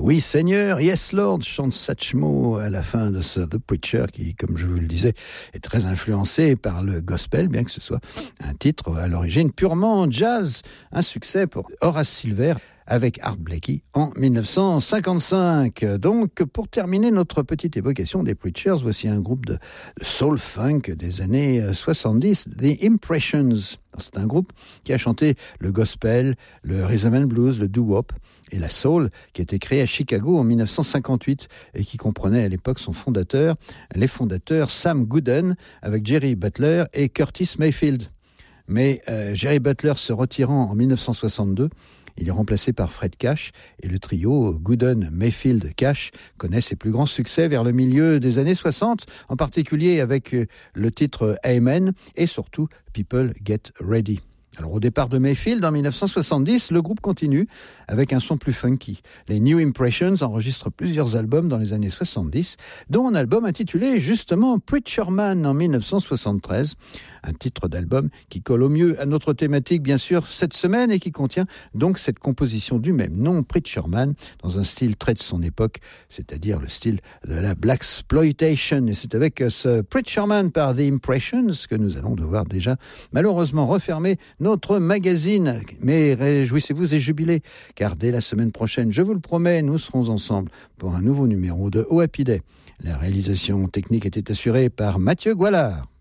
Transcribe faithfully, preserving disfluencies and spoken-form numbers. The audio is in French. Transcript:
Oui Seigneur, Yes Lord chante Satchmo à la fin de ce The Preacher qui, comme je vous le disais, est très influencé par le gospel, bien que ce soit un titre à l'origine purement jazz. Un succès pour Horace Silver avec Art Blakey en dix-neuf cent cinquante-cinq. Donc, pour terminer notre petite évocation des Preachers, voici un groupe de soul-funk des années soixante-dix, The Impressions. C'est un groupe qui a chanté le gospel, le rhythm and blues, le doo-wop et la soul, qui a été créé à Chicago en dix-neuf cent cinquante-huit et qui comprenait à l'époque son fondateur, les fondateurs Sam Gooden avec Jerry Butler et Curtis Mayfield. Mais euh, Jerry Butler se retirant en dix-neuf cent soixante-deux, il est remplacé par Fred Cash et le trio Gooden, Mayfield, Cash connaît ses plus grands succès vers le milieu des années soixante, en particulier avec le titre Amen et surtout People Get Ready. Alors au départ de Mayfield en dix-neuf cent soixante-dix, le groupe continue avec un son plus funky. Les New Impressions enregistrent plusieurs albums dans les années soixante-dix, dont un album intitulé justement Preacher Man en dix-neuf cent soixante-treize, un titre d'album qui colle au mieux à notre thématique bien sûr cette semaine et qui contient donc cette composition du même nom, Preacher Man, dans un style très de son époque, c'est-à-dire le style de la Blaxploitation. Et c'est avec ce Preacher Man par The Impressions que nous allons devoir déjà malheureusement refermer notre magazine. Mais réjouissez-vous et jubilez, car dès la semaine prochaine, je vous le promets, nous serons ensemble pour un nouveau numéro de O Happy Day. La réalisation technique était assurée par Mathieu Goualard.